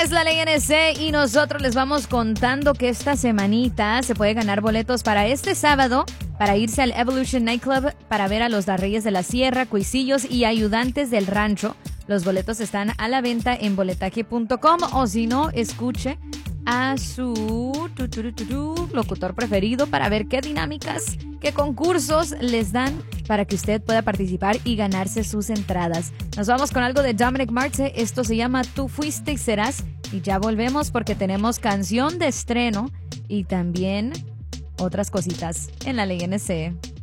Es la ley NC y nosotros les vamos contando que esta semanita se puede ganar boletos para este sábado para irse al Evolution Nightclub para ver a los Reyes de la Sierra, Cuisillos y Ayudantes del Rancho. Los boletos están a la venta en boletaje.com o si no, escuche a su locutor preferido para ver qué dinámicas, qué concursos les dan para que usted pueda participar y ganarse sus entradas. Nos vamos con algo de Dominic Marce. Esto se llama Tú Fuiste y Serás. Y ya volvemos porque tenemos canción de estreno y también otras cositas en la ley NC.